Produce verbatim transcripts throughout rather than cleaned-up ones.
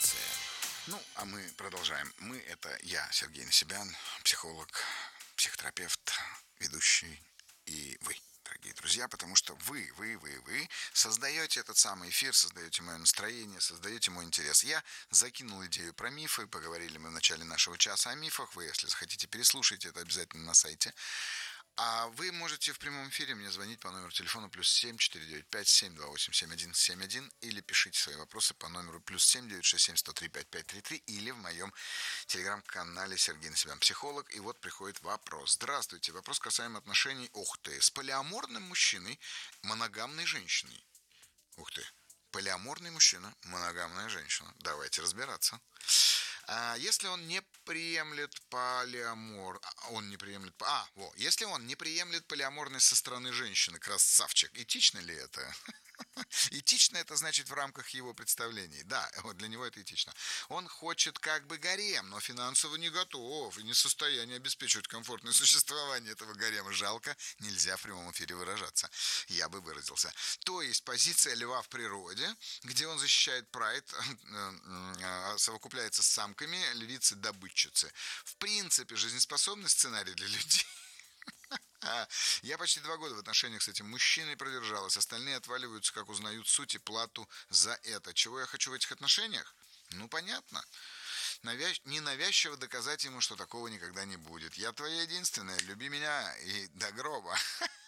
Провокация. Ну, а мы продолжаем. Мы — это я, Сергей Насибян, психолог, психотерапевт, ведущий, и вы, дорогие друзья, потому что вы, вы, вы, вы создаете этот самый эфир, создаете мое настроение, создаете мой интерес. Я закинул идею про мифы, поговорили мы в начале нашего часа о мифах. Вы, если захотите, переслушайте это обязательно на сайте. А вы можете в прямом эфире мне звонить по номеру телефона плюс семь четыре девять пять семь два восемь семь один семь один или пишите свои вопросы по номеру плюс семь девять шесть семь сто три пять пять три три или в моем телеграм-канале Сергей Насибян, психолог. И вот приходит вопрос. Здравствуйте. Вопрос касаемо отношений, ух ты, с полиаморным мужчиной, моногамной женщиной. Ух ты. Полиаморный мужчина, моногамная женщина. Давайте разбираться. А если он не приемлет полиамор, он не приемлет, а, во, если он не приемлет полиаморность со стороны женщины, красавчик, этично ли это? Этично — это значит в рамках его представлений. Да, вот для него это этично. Он хочет как бы гарем, но финансово не готов и не в состоянии обеспечивать комфортное существование этого гарема. Жалко, нельзя в прямом эфире выражаться. Я бы выразился. То есть позиция льва в природе, где он защищает прайд, совокупляется с самками, львицы-добытчицы. В принципе, жизнеспособный сценарий для людей. Я почти два года в отношениях с этим мужчиной продержалась. Остальные отваливаются, как узнают суть и плату за это. Чего я хочу в этих отношениях? Ну, понятно. Навя... Ненавязчиво доказать ему, что такого никогда не будет. Я твоя единственная, люби меня и до гроба.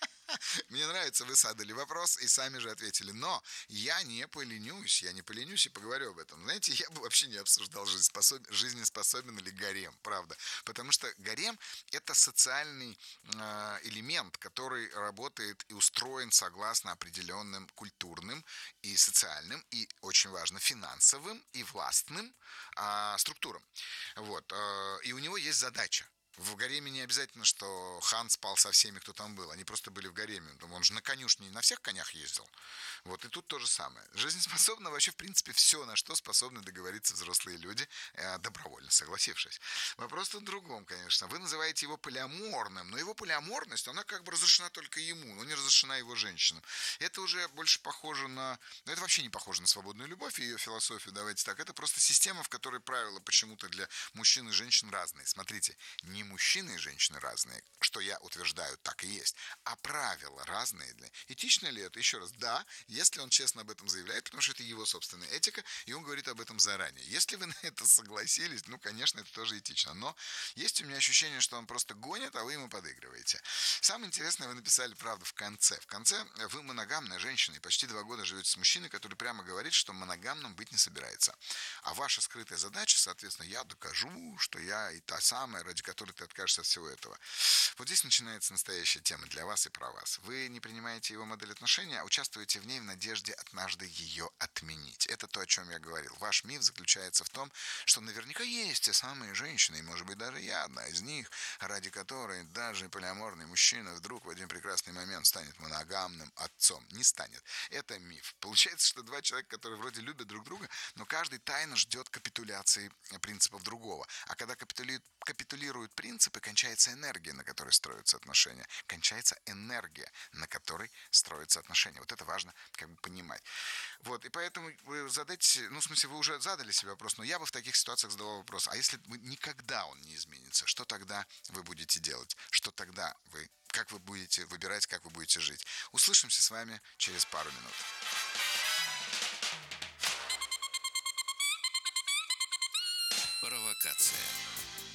Мне нравится, вы задали вопрос и сами же ответили. Но я не поленюсь, я не поленюсь и поговорю об этом. Знаете, я бы вообще не обсуждал, жизнеспособ... жизнеспособен ли гарем, правда. Потому что гарем — это социальный э, элемент, который работает и устроен согласно определенным культурным и социальным, и, очень важно, финансовым и властным э, структурам. Вот. Э, и у него есть задача. В гареме не обязательно, что хан спал со всеми, кто там был. Они просто были в гареме. Он же на конюшне не на всех конях ездил. Вот и тут то же самое. Жизнеспособно вообще, в принципе, все, на что способны договориться взрослые люди, добровольно согласившись. Вопрос тут в другом, конечно. Вы называете его полиаморным, но его полиаморность, она как бы разрешена только ему, но не разрешена его женщинам. Это уже больше похоже на... Ну, это вообще не похоже на свободную любовь и ее философию, давайте так. Это просто система, в которой правила почему-то для мужчин и женщин разные. Смотрите, не мужчины и женщины разные, что я утверждаю, так и есть, а правила разные. Для... Этично ли это? Еще раз, да, если он честно об этом заявляет, потому что это его собственная этика, и он говорит об этом заранее. Если вы на это согласились, ну, конечно, это тоже этично, но есть у меня ощущение, что он просто гонит, а вы ему подыгрываете. Самое интересное, вы написали, правда, в конце. В конце вы моногамная женщина, и почти два года живете с мужчиной, который прямо говорит, что моногамным быть не собирается. А ваша скрытая задача, соответственно, я докажу, что я и та самая, ради которой ты откажешься от всего этого. Вот здесь начинается настоящая тема для вас и про вас. Вы не принимаете его модель отношения, а участвуете в ней в надежде однажды ее отменить. Это то, о чем я говорил. Ваш миф заключается в том, что наверняка есть те самые женщины, и, может быть, даже я одна из них, ради которой даже полиаморный мужчина вдруг в один прекрасный момент станет моногамным отцом. Не станет. Это миф. Получается, что два человека, которые вроде любят друг друга, но каждый тайно ждет капитуляции принципов другого. А когда капитулирует, капитулируют принципы, кончается энергия, на которой строятся отношения. Кончается энергия, на которой строятся отношения. Вот это важно как бы понимать. Вот, и поэтому вы задайте, ну, в смысле, вы уже задали себе вопрос, но я бы в таких ситуациях задавал вопрос, а если вы, никогда он не изменится, что тогда вы будете делать? Что тогда вы, как вы будете выбирать, как вы будете жить? Услышимся с вами через пару минут. Провокация.